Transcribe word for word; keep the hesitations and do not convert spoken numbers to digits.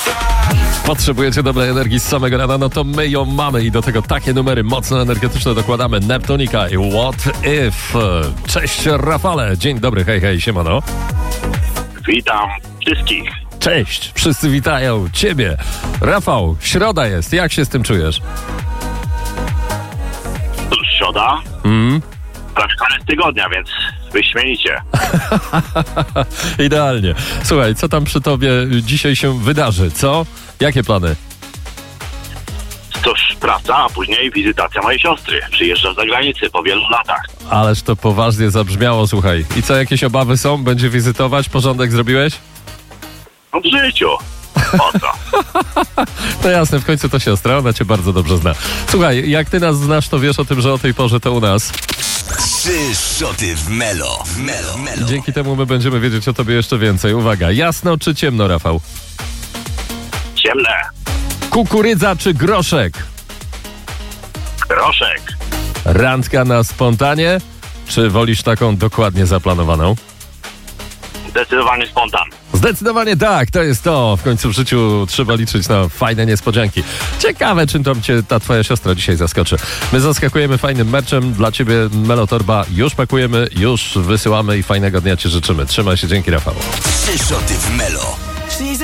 Potrzebujecie dobrej energii z samego rana, no to my ją mamy i do tego takie numery mocno energetyczne dokładamy. Neptunika i What If. Cześć Rafale, dzień dobry, hej, hej, siemano. Witam wszystkich. Cześć, wszyscy witają ciebie. Rafał, środa jest, jak się z tym czujesz? To środa, Mm. prawie koniec tygodnia, więc wyśmienicie. Idealnie. Słuchaj, co tam przy tobie dzisiaj się wydarzy, co? Jakie plany? Cóż, praca, a później wizytacja mojej siostry. Przyjeżdża z zagranicy po wielu latach. Ależ to poważnie zabrzmiało, słuchaj. I co, jakieś obawy są? Będzie wizytować? Porządek zrobiłeś? No w życiu. Po co? No jasne, w końcu to siostra, ona cię bardzo dobrze zna. Słuchaj, jak ty nas znasz, to wiesz o tym, że o tej porze to u nas. Trzy szoty w Melo. W Melo. Melo. Dzięki temu my będziemy wiedzieć o tobie jeszcze więcej. Uwaga, jasno czy ciemno, Rafał? Ciemne. Kukurydza czy groszek? Groszek. Randka na spontanie, czy wolisz taką dokładnie zaplanowaną? Zdecydowanie spontan. Zdecydowanie tak, to jest to. W końcu w życiu trzeba liczyć na fajne niespodzianki. Ciekawe, czym tam cię ta twoja siostra dzisiaj zaskoczy. My zaskakujemy fajnym merczem. Dla ciebie Melotorba już pakujemy, już wysyłamy i fajnego dnia ci życzymy. Trzymaj się, dzięki Rafał. Trzy szoty w Melo.